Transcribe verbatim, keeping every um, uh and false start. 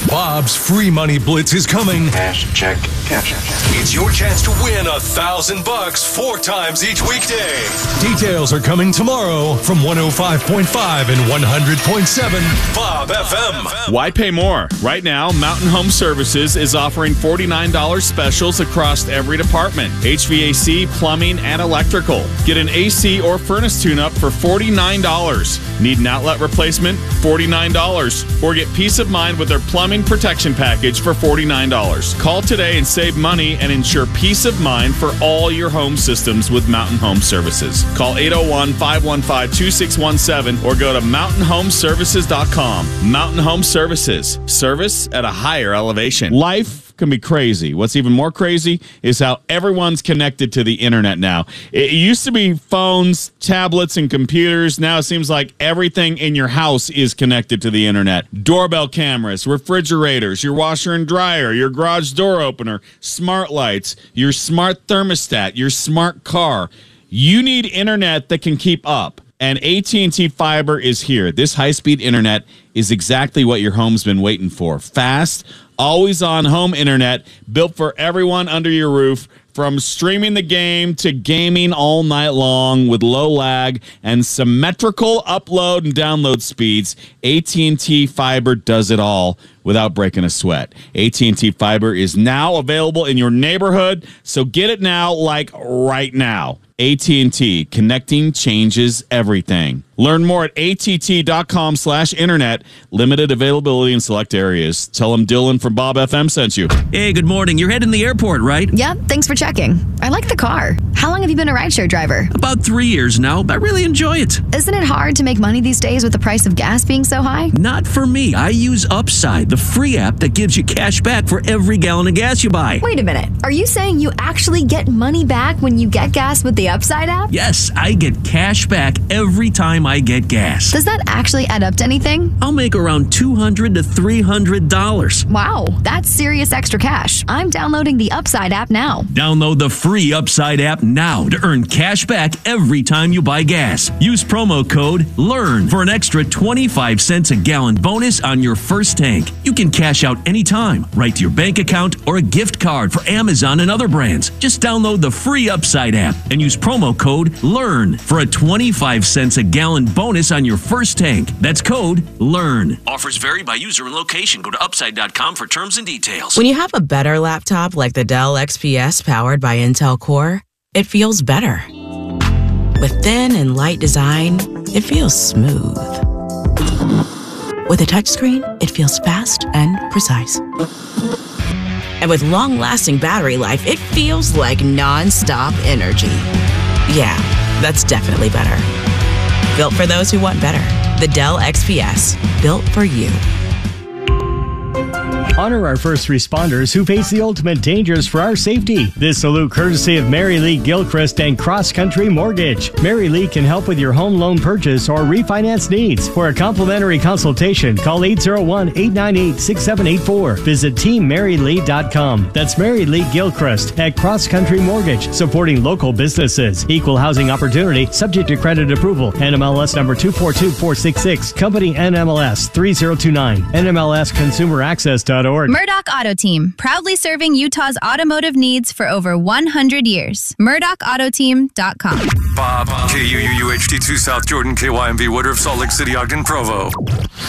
Bob's free money blitz is coming. Cash, check, cash. It's your chance to win a thousand bucks four times each weekday. Details are coming tomorrow from one oh five point five and one hundred point seven Bob F M. Why pay more? Right now, Mountain Home Services is offering forty-nine dollars specials across every department. H V A C, plumbing, and electrical. Get an A C or furnace tune-up for forty-nine dollars. Need an outlet replacement? forty-nine dollars. Or get peace of mind with their plumbing protection package for forty-nine dollars. Call today and save money and ensure peace of mind for all your home systems with Mountain Home Services. Call eight oh one, five one five, two six one seven or go to mountain home services dot com. Mountain Home Services. Service at a higher elevation. Life can be crazy. What's even more crazy is how everyone's connected to the internet now. It used to be phones, tablets, and computers. Now it seems like everything in your house is connected to the internet. Doorbell cameras, refrigerators, your washer and dryer, your garage door opener, smart lights, your smart thermostat, your smart car. You need internet that can keep up. And A T and T Fiber is here. This high-speed internet is exactly what your home's been waiting for. Fast, always-on home internet built for everyone under your roof, from streaming the game to gaming all night long with low lag and symmetrical upload and download speeds. A T and T Fiber does it all without breaking a sweat. A T and T Fiber is now available in your neighborhood, so get it now, like right now. A T and T, connecting changes everything. Learn more at A T T dot com slash internet. Limited availability in select areas. Tell them Dylan from Bob F M sent you. Hey, good morning. You're heading to the airport, right? Yep, thanks for checking. I like the car. How long have you been a rideshare driver? About three years now, but I really enjoy it. Isn't it hard to make money these days with the price of gas being so high? Not for me. I use Upside, the free app that gives you cash back for every gallon of gas you buy. Wait a minute. Are you saying you actually get money back when you get gas with the Upside app? Yes, I get cash back every time I get gas. Does that actually add up to anything? I'll make around two hundred to three hundred dollars. Wow, that's serious extra cash. I'm downloading the Upside app now. Download the free Upside app now to earn cash back every time you buy gas. Use promo code LEARN for an extra twenty-five cents a gallon bonus on your first tank. You can cash out anytime, right to your bank account or a gift card for Amazon and other brands. Just download the free Upside app and use promo code LEARN for a twenty-five cents a gallon bonus on your first tank. That's code LEARN. Offers vary by user and location. Go to upside dot com for terms and details. When you have a better laptop like the Dell X P S powered by Intel Core, it feels better. With thin and light design, it feels smooth. With a touchscreen, it feels fast and precise. And with long-lasting battery life, it feels like non-stop energy. Yeah, that's definitely better. Built for those who want better. The Dell X P S. Built for you. Honor our first responders who face the ultimate dangers for our safety. This salute courtesy of Mary Lee Gilchrist and Cross Country Mortgage. Mary Lee can help with your home loan purchase or refinance needs. For a complimentary consultation, call eight oh one, eight nine eight, six seven eight four. Visit team mary lee dot com. That's Mary Lee Gilchrist at Cross Country Mortgage, supporting local businesses. Equal housing opportunity, subject to credit approval. N M L S number two four two four six six. Company N M L S three zero two nine. N M L S consumer access dot org. Murdoch Auto Team, proudly serving Utah's automotive needs for over one hundred years. murdoch auto team dot com. Bob, K U U U H D two South Jordan, K Y M B Woodruff, Salt Lake City, Ogden, Provo.